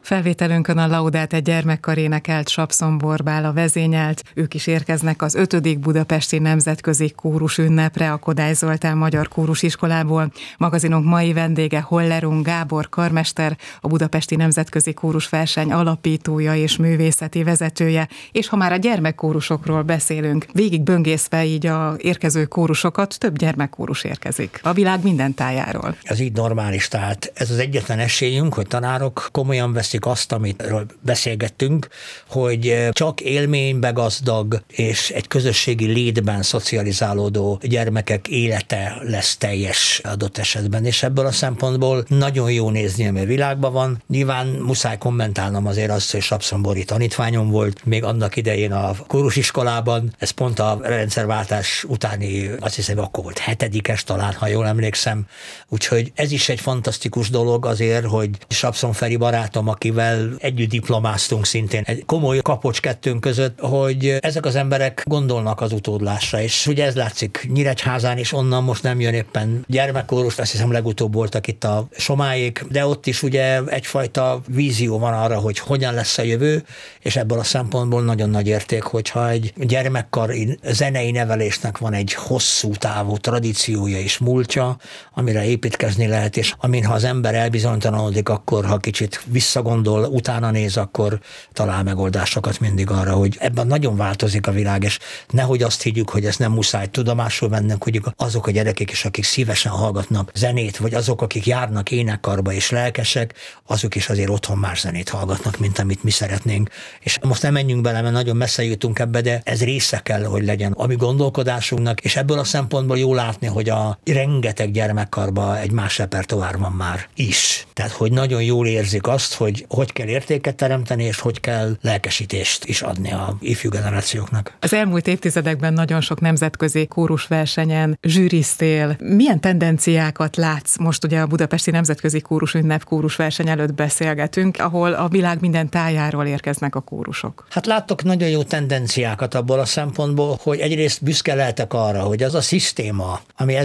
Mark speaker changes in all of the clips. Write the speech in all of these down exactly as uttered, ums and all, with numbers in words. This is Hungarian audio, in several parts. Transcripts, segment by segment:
Speaker 1: Felvételünkön a Laudate gyermekkar énekelt, Sapszon Borbála vezényelt, ők is érkeznek az ötödik budapesti nemzetközi kórus ünnepre a Kodály Zoltán Magyar Kórusiskolából. Magazinunk mai vendége Hollerung Gábor karmester, a Budapesti Nemzetközi Kórusverseny alapítója és művészeti vezetője, és ha már a gyermekkórusokról beszélünk, végig böngészve így a érkező kórusokat, több gyermekkórus érkezik a világ minden tájáról.
Speaker 2: Ez így normális, tehát ez az egyetlen esélyünk, hogy tanárok komolyan veszik azt, amiről beszélgettünk, hogy csak élménybe gazdag és egy közösségi létben szocializálódó gyermekek élete lesz teljes adott esetben, és ebből a szempontból nagyon jó nézni, ami a világban van. Nyilván muszáj kommentálnom azért azt, hogy Sapszon-Bori tanítványom volt még annak idején a kórusiskolában, ez pont a rendszerváltás utáni, azt hiszem, akkor volt hetedikes talán, ha jól emlékszem. Úgyhogy ez is egy fantasztikus dolog azért, hogy Sapszon Feri barátom, akivel együtt diplomáztunk szintén, egy komoly kapocs kettőnk között, hogy ezek az emberek gondolnak az utódlásra, és ugye ez látszik Nyíregyházán is, onnan most nem jön éppen gyermekkórus, azt hiszem legutóbb voltak itt a Somáék, de ott is ugye egyfajta vízió van arra, hogy hogyan lesz a jövő, és ebből a szempontból nagyon nagy érték, hogyha egy gyermekkar zenei nevelésnek van egy hosszú távú tradíciója és múltja, amire építkezni lehet, és amin ha az ember elbizonytalanodik, akkor ha kicsit visszagondol, utána néz, akkor talál megoldásokat mindig arra, hogy ebben nagyon változik a világ, és nehogy azt higgyük, hogy ezt nem muszáj tudomásul vennünk, hogy azok a gyerekek is, akik szívesen hallgatnak zenét, vagy azok, akik járnak énekkarba és lelkesek, azok is azért otthon más zenét hallgatnak, mint amit mi szeretnénk. És most nem menjünk bele, mert nagyon messze jutunk ebbe, de ez része kell, hogy legyen a mi gondolkodásunknak, és ebből a szempontból jó látni, hogy a rengeteg gyermekkarba egy más repertoár van már is. Tehát, hogy nagyon jól érzik azt, hogy hogy kell értéket teremteni, és hogy kell lelkesítést is adni a ifjú generációknak.
Speaker 1: Az elmúlt évtizedekben nagyon sok nemzetközi kórusversenyen zsűriztél. Milyen tendenciákat látsz? Most ugye a Budapesti Nemzetközi Kórus Ünnep kórusverseny előtt beszélgetünk, ahol a világ minden tájáról érkeznek a kórusok.
Speaker 2: Hát láttok nagyon jó tendenciákat abból a szempontból, hogy egyrészt büszke lehetek arra, hogy az a szisztéma, ami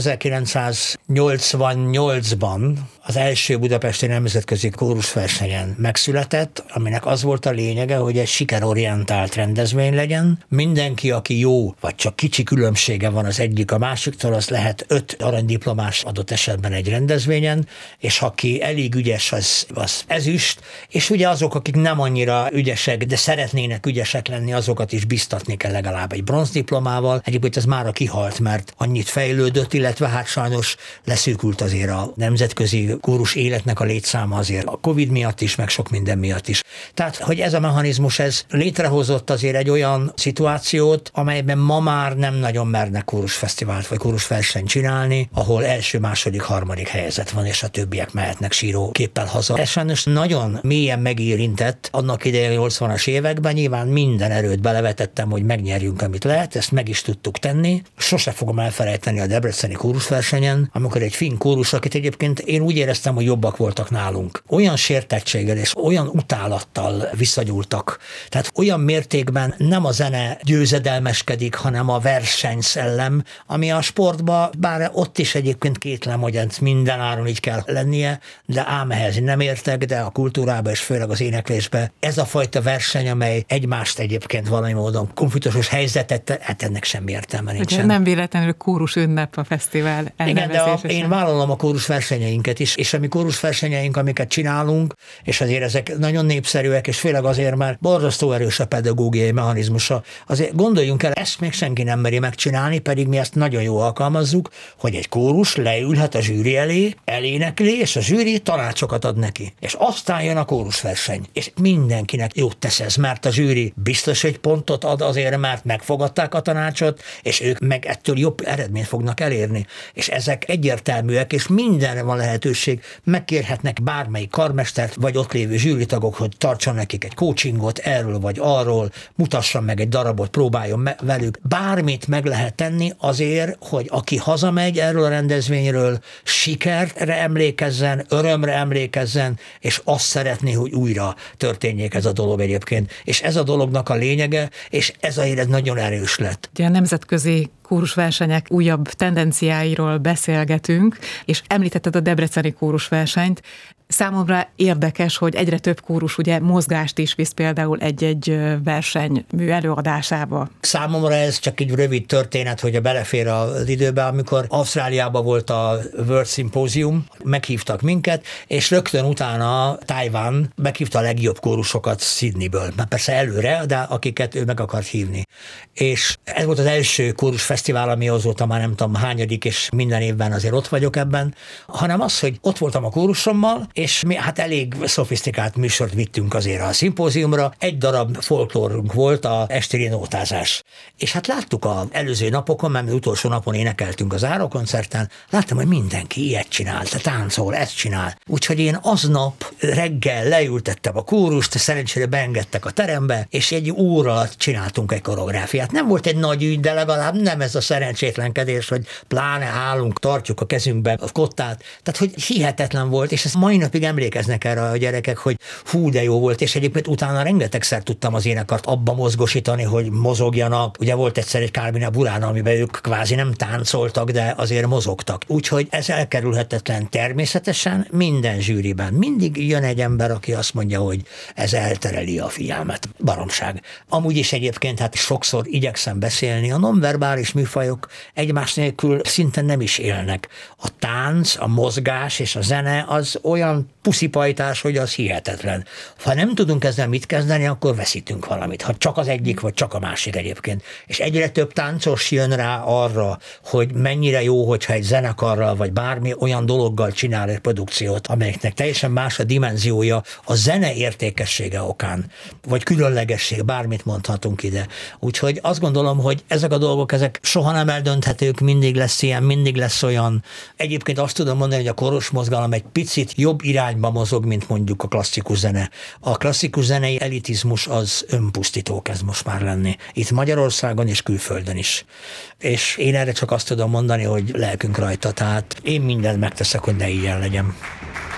Speaker 2: ezerkilencszáznyolcvannyolcban az első Budapesti Nemzetközi Kórusversenyen megszületett, aminek az volt a lényege, hogy egy sikerorientált rendezvény legyen. Mindenki, aki jó, vagy csak kicsi különbsége van az egyik a másiktól, az lehet öt aranydiplomás adott esetben egy rendezvényen, és aki elég ügyes, az, az ezüst, és ugye azok, akik nem annyira ügyesek, de szeretnének ügyesek lenni, azokat is biztatni kell legalább egy bronzdiplomával. Egyébként ez mára kihalt, mert annyit fejlődött, illetve hát sajnos leszűkült azért a nemzetközi kórus életnek a létszáma azért a Covid miatt is, meg sok minden miatt is. Tehát, hogy ez a mechanizmus, ez létrehozott azért egy olyan szituációt, amelyben ma már nem nagyon mernek kórusfesztivált vagy kórusversenyt csinálni, ahol első, második, harmadik helyezett van, és a többiek mehetnek síró képpel haza. Ez sajnos nagyon mélyen megérintett annak idején nyolcvanas években, nyilván minden erőt belevetettem, hogy megnyerjünk, amit lehet, ezt meg is tudtuk tenni. Sose fogom elfelejteni a debreceni kórusversenyen, amikor egy finn kórus, akit egyébként én úgy éreztem, hogy jobbak voltak nálunk. Olyan sértettséggel és olyan utálattal visszagyúltak. Tehát olyan mértékben nem a zene győzedelmeskedik, hanem a versenyszellem, ami a sportban, bár ott is egyébként kétlem, hogy minden áron így kell lennie, de ám ehhez nem értek, de a kultúrában és főleg az éneklésben ez a fajta verseny, amely egymást egyébként valami módon konfliktusos helyzetet, hát ennek semmi értelme nincsen.
Speaker 1: Ugye nem véletlenül kórus ünnep a fesztivál elnevezése.
Speaker 2: Igen, de a, én vállalom a kórusversenyeinket is, és a mi kórusversenyeink, amiket csinálunk, és azért ezek nagyon népszerűek, és főleg azért, mert borzasztó erős a pedagógiai mechanizmusa. Azért gondoljunk el, ezt még senki nem meri megcsinálni, pedig mi ezt nagyon jól alkalmazzuk, hogy egy kórus leülhet a zsűri elé, elénekli, és a zsűri tanácsokat ad neki. És aztán jön a kórusverseny. És mindenkinek jót tesz ez, mert a zsűri biztos, hogy pontot ad azért, mert megfogadták a tanácsot, és ők meg ettől jobb eredményt fognak elérni. És ezek egyértelműek, és mindenre van lehetőség. Megkérhetnek bármelyik karmestert, vagy ott lévő zsűritagok, hogy tartson nekik egy coachingot erről vagy arról, mutasson meg egy darabot, próbáljon me- velük. Bármit meg lehet tenni azért, hogy aki hazamegy erről a rendezvényről, sikerre emlékezzen, örömre emlékezzen, és azt szeretné, hogy újra történjék ez a dolog egyébként. És ez a dolognak a lényege, és ez a élet nagyon erős lett.
Speaker 1: Ugye a nemzetközi kórusversenyek újabb tendenciáiról beszélgetünk, és említetted a debreceni kórusversenyt. Számomra érdekes, hogy egyre több kórus ugye mozgást is visz például egy-egy versenymű előadásába.
Speaker 2: Számomra ez csak egy rövid történet, hogy belefér az időbe, amikor Ausztráliában volt a World Symposium, meghívtak minket, és rögtön utána Tajvan meghívta a legjobb kórusokat Sydneyből. Már persze előre, de akiket ő meg akart hívni. És ez volt az első kórusfesztivál, ami azóta már nem tudom hányadik, és minden évben azért ott vagyok ebben, hanem az, hogy ott voltam a kórusommal, és mi hát elég szofisztikált műsort vittünk azért a szimpóziumra. Egy darab folklórunk volt, a esti nótázás. És hát láttuk az előző napokon, mert mi utolsó napon énekeltünk az zárókoncerten, láttam, hogy mindenki ilyet csinál, táncol, ezt csinál. Úgyhogy én aznap reggel leültettem a kórust, szerencsére beengedtek a terembe, és egy óra alatt csináltunk egy koreográfiát. Nem volt egy nagy ügy, de legalább nem ez a szerencsétlenkedés, hogy pláne állunk, tartjuk a kezünkbe a kottát. Tehát, hogy hihetetlen volt, és ez mai napig emlékeznek erre a gyerekek, hogy hú, de jó volt, és egyébként utána rengetegszer tudtam az énekart abba mozgosítani, hogy mozogjanak. Ugye volt egyszer egy Carmina Burana, amiben ők kvázi nem táncoltak, de azért mozogtak. Úgyhogy ez elkerülhetetlen. Természetesen minden zsűriben mindig jön egy ember, aki azt mondja, hogy ez eltereli a figyelmet. Baromság. Amúgy is egyébként hát sokszor igyekszem beszélni, a nonverbális műfajok egymás nélkül szinte nem is élnek. A tánc, a mozgás és a zene az olyan puszipajtás, hogy az hihetetlen. Ha nem tudunk ezzel mit kezdeni, akkor veszítünk valamit. Ha csak az egyik, vagy csak a másik egyébként. És egyre több táncos jön rá arra, hogy mennyire jó, hogyha egy zenekarral, vagy bármi olyan dologgal csinál egy produkciót, amelyeknek teljesen más a dimenziója a zene értékessége okán, vagy különlegesség, bármit mondhatunk ide. Úgyhogy azt gondolom, hogy ezek a dolgok, ezek soha nem eldönthetők, mindig lesz ilyen, mindig lesz olyan. Egyébként azt tudom mondani, hogy a kórus mozgalom egy picit jobb irányba mozog, mint mondjuk a klasszikus zene. A klasszikus zenei elitizmus az önpusztító kezd most már lenni. Itt Magyarországon és külföldön is. És én erre csak azt tudom mondani, hogy lelkünk rajta, tehát én mindent megteszek, hogy ne ilyen legyen.